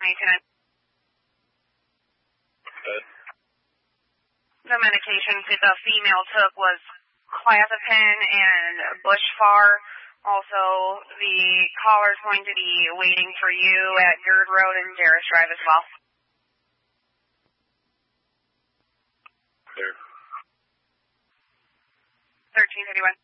maintenance. Good. The medications that the female took was clozapine and Bushfar. Also, the caller's going to be waiting for you at Gerd Road and Darris Drive as well. Clear. 1351.